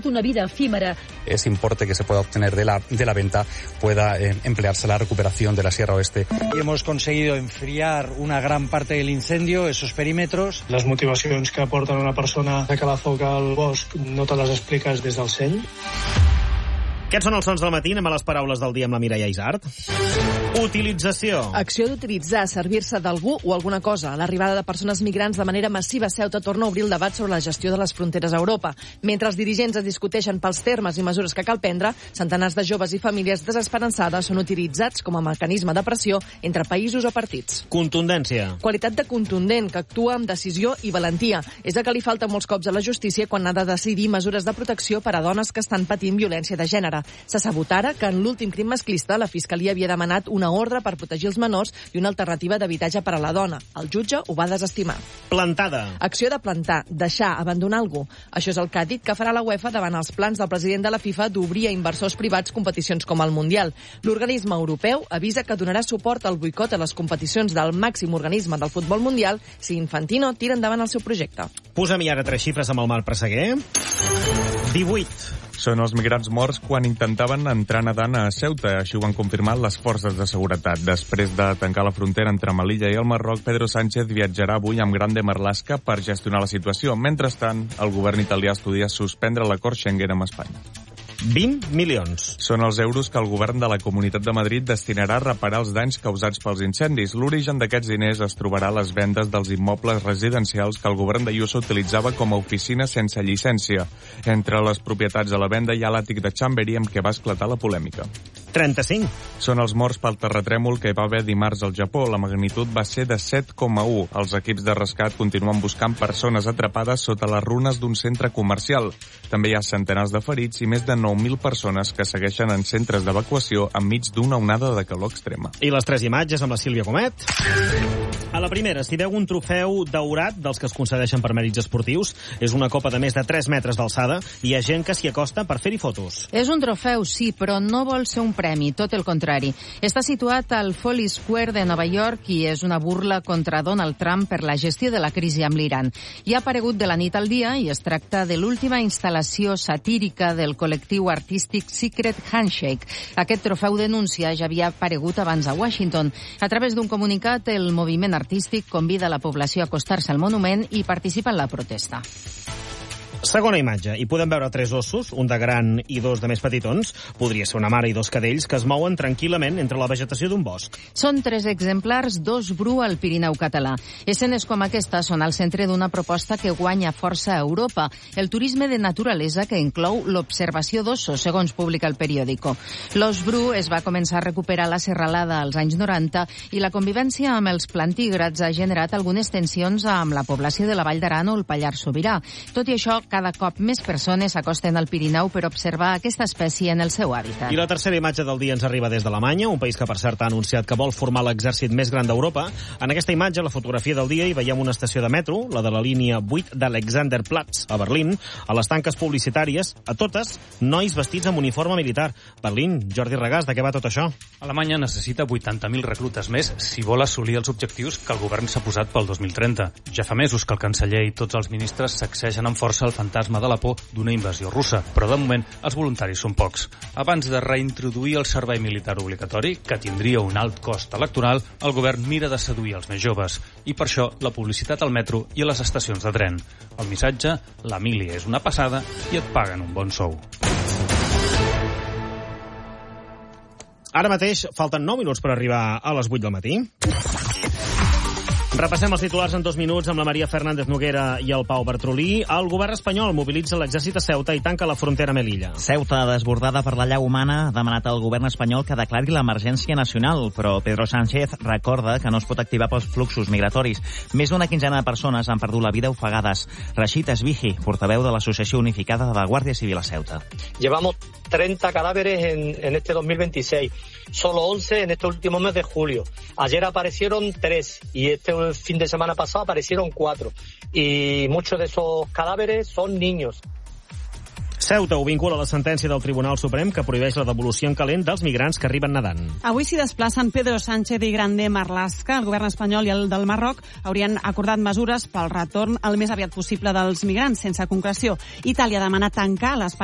tingut una vida efímera. Ese importe que se pueda obtener de la venta pueda emplearse en la recuperación de la Sierra Oeste. Y hemos conseguido enfriar una gran parte del incendio, esos perímetros. Les motivacions que aporten una persona a calar foc al bosc no te les expliques des del seny. Aquests són els sons del matí. Anem a les paraules del dia amb la Mireia Isart. Utilització. Acció d'utilitzar, servir-se d'algú o alguna cosa. L'arribada de persones migrants de manera massiva a Ceuta torna a obrir el debat sobre la gestió de les fronteres a Europa. Mentre els dirigents es discuteixen pels termes i mesures que cal prendre, centenars de joves i famílies desesperançades són utilitzats com a mecanisme de pressió entre països o partits. Contundència. Qualitat de contundent, que actua amb decisió i valentia. És el que li falta molts cops a la justícia quan ha de decidir mesures de protecció per a dones que estan patint violència de gènere. Se sabut ara que en l'últim crim masclista la Fiscalia havia demanat una ordre per protegir els menors i una alternativa d'habitatge per a la dona. El jutge ho va desestimar. Plantada. Acció de plantar, deixar, abandonar algú. Això és el que ha dit que farà la UEFA davant els plans del president de la FIFA d'obrir a inversors privats competicions com el Mundial. L'organisme europeu avisa que donarà suport al boicot a les competicions del màxim organisme del futbol mundial si Infantino tira endavant el seu projecte. Posa'm ara 3 xifres amb el Marc Presseguer. 18. Són els migrants morts quan intentaven entrar nedant a Ceuta. Així ho han confirmat les forces de seguretat. Després de tancar la frontera entre Melilla i el Marroc, Pedro Sánchez viatjarà avui amb Grande Marlaska per gestionar la situació. Mentrestant, el govern italià estudia suspendre l'acord Schengen amb Espanya. 20 milions. Són els euros que el govern de la Comunitat de Madrid destinarà a reparar els danys causats pels incendis. L'origen d'aquests diners es trobarà a les vendes dels immobles residencials que el govern d'Ayuso utilitzava com a oficina sense llicència. Entre les propietats a la venda hi ha l'àtic de Chamberí amb què va esclatar la polèmica. 35. Són els morts pel terratrèmol que hi va haver dimarts al Japó. La magnitud va ser de 7,1. Els equips de rescat continuen buscant persones atrapades sota les runes d'un centre comercial. També hi ha centenars de ferits i més de 9.000 persones que segueixen en centres d'evacuació enmig d'una onada de calor extrema. I les 3 imatges amb la Sílvia Comet. A la primera, si veu un trofeu daurat dels que es concedeixen per mèrits esportius, és una copa de més de 3 metres d'alçada i hi ha gent que s'hi acosta per fer-hi fotos. És un trofeu, sí, però no vol ser un premi, tot el contrari. Està situat al Foley Square de Nova York i és una burla contra Donald Trump per la gestió de la crisi amb l'Iran. I ha aparegut de la nit al dia i es tracta de l'última instal·lació satírica del col·lectiu artístic Secret Handshake. Aquest trofeu denúncia ja havia aparegut abans a Washington. A través d'un comunicat, el moviment artístic convida la població a acostar-se al monument i participar en la protesta. Segona imatge. Hi podem veure 3 ossos, un de gran i 2 de més petitons. Podria ser una mare i 2 cadells que es mouen tranquil·lament entre la vegetació d'un bosc. Són 3 exemplars d'os bru al Pirineu català. Escenes com aquesta són al centre d'una proposta que guanya força a Europa, el turisme de naturalesa que inclou l'observació d'ossos, segons publica el periòdico. L'os bru es va començar a recuperar a la serralada als anys 90 i la convivència amb els plantígrads ha generat algunes tensions amb la població de la Vall d'Aran o el Pallars Sobirà. Tot i això, cada cop més persones s'acosten al Pirineu per observar aquesta espècie en el seu hàbitat. I la tercera imatge del dia ens arriba des d'Alemanya, un país que per cert ha anunciat que vol formar l'exèrcit més gran d'Europa. En aquesta imatge, la fotografia del dia, hi veiem una estació de metro, la de la línia 8 d'Alexanderplatz, a Berlín, a les tanques publicitàries, a totes, nois vestits amb uniforme militar. Berlín, Jordi Regàs, de què va tot això? Alemanya necessita 80.000 reclutes més si vol assolir els objectius que el govern s'ha posat pel 2030. Ja fa mesos que el canceller i tots els ministres sacsegen amb força el fantasma de la por d'una invasió russa, però de moment els voluntaris són pocs. Abans de reintroduir el servei militar obligatori, que tindria un alt cost electoral, el govern mira de seduir els més joves, i per això la publicitat al metro i a les estacions de tren. El missatge, la mili és una passada i et paguen un bon sou. Ara mateix falten 9 minuts per arribar a les 8 del matí. Repassem els titulars en 2 minuts amb la Maria Fernández Noguera i el Pau Bartrolí. El govern espanyol mobilitza l'exèrcit a Ceuta i tanca la frontera a Melilla. Ceuta, desbordada per la llau humana, ha demanat al govern espanyol que declari l'emergència nacional, però Pedro Sánchez recorda que no es pot activar pels fluxos migratoris. Més d'una quinzena de persones han perdut la vida ofegades. Rashid Esbihi, portaveu de l'Associació Unificada de la Guàrdia Civil a Ceuta. Llevamos 30 cadáveres en este 2026, solo 11 en este último mes de julio. Ayer aparecieron 3 y este fin de semana pasado aparecieron 4. Y muchos de esos cadáveres son niños. Ceuta ho vincula a la sentència del Tribunal Suprem que prohibeix la devolució en calent dels migrants que arriben nedant. Avui s'hi desplacen Pedro Sánchez i Grande Marlaska. El govern espanyol i el del Marroc haurien acordat mesures pel retorn el més aviat possible dels migrants, sense concreció. Itàlia demana tancar l'espai